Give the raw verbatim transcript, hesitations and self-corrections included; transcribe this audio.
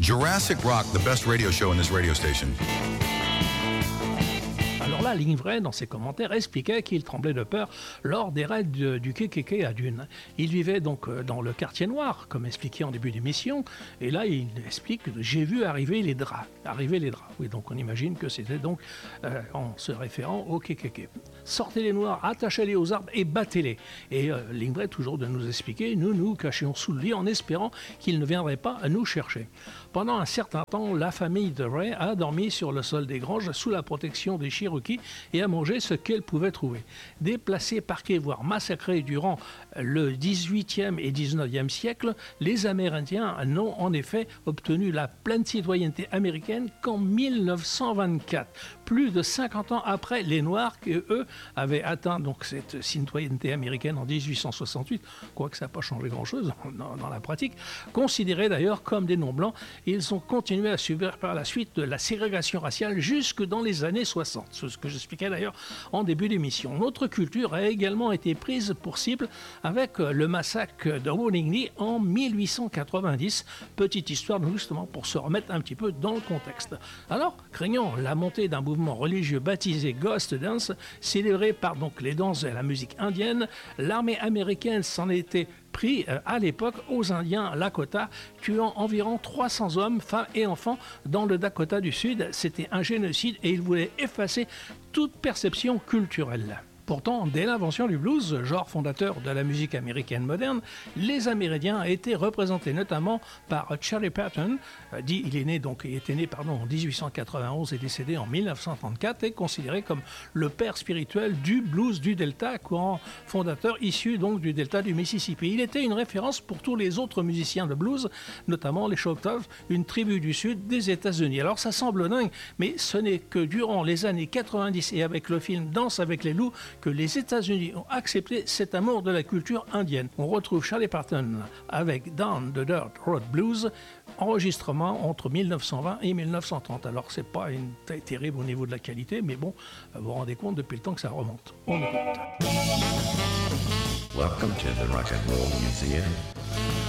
Jurassic Rock, the best radio show in this radio station. Alors là, Lingvray, dans ses commentaires, expliquait qu'il tremblait de peur lors des raids de, du K K K à Dune. Il vivait donc dans le quartier noir, comme expliqué en début d'émission, et là, il explique « J'ai vu arriver les draps ». Arriver les draps, oui, donc on imagine que c'était donc euh, en se référant au K K K. Sortez les noirs, attachez-les aux arbres et battez-les. Et euh, Lingvray, toujours de nous expliquer, nous nous cachions sous le lit en espérant qu'ils ne viendraient pas à nous chercher. Pendant un certain temps, la famille de Ray a dormi sur le sol des granges sous la protection des Cherokees et a mangé ce qu'elle pouvait trouver. Déplacés, parqués, voire massacrés durant le dix-huitième et dix-neuvième siècle, les Amérindiens n'ont en effet obtenu la pleine citoyenneté américaine qu'en mille neuf cent vingt-quatre, plus de cinquante ans après les Noirs qui, eux, avaient atteint donc cette citoyenneté américaine en dix-huit cent soixante-huit, quoique ça n'a pas changé grand-chose dans, dans la pratique, considérés d'ailleurs comme des non-blancs. Ils ont continué à subir par la suite de la ségrégation raciale jusque dans les années soixante, ce que j'expliquais d'ailleurs en début d'émission. Notre culture a également été prise pour cible avec le massacre de Wounded Knee en mille huit cent quatre-vingt-dix. Petite histoire justement pour se remettre un petit peu dans le contexte. Alors, craignant la montée d'un mouvement religieux baptisé Ghost Dance, célébré par donc les danses et la musique indienne, l'armée américaine s'en était pris euh, à l'époque aux Indiens Lakota, tuant environ trois cents hommes, femmes et enfants dans le Dakota du Sud. C'était un génocide et ils voulaient effacer toute perception culturelle. Pourtant, dès l'invention du blues, genre fondateur de la musique américaine moderne, les Amérindiens étaient représentés notamment par Charlie Patton. Euh, dit, il est né donc, il était né pardon en dix-huit cent quatre-vingt-onze et décédé en mille neuf cent trente-quatre, et considéré comme le père spirituel du blues du Delta, courant fondateur issu donc du Delta du Mississippi. Il était une référence pour tous les autres musiciens de blues, notamment les Choctaws, une tribu du sud des États-Unis. Alors ça semble dingue, mais ce n'est que durant les années quatre-vingt-dix et avec le film Danse avec les loups que les États-Unis ont accepté cet amour de la culture indienne. On retrouve Charlie Patton avec Down the Dirt Road Blues, enregistrement entre mille neuf cent vingt et mille neuf cent trente. Alors c'est pas une taille terrible au niveau de la qualité, mais bon, vous vous rendez compte depuis le temps que ça remonte. On écoute. Welcome to the Rock and Roll Museum.